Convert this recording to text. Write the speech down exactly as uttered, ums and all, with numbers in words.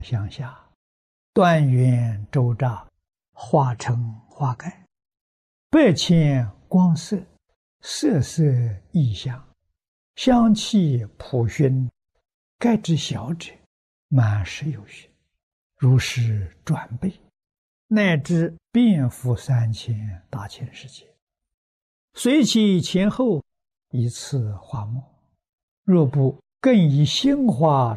向下，断缘周匝，化成花盖，百千光色，色色异香，香气普熏，盖之小者，满十有余，如是转倍，乃至遍覆三千大千世界，随其前后，一次花末。若不更以心花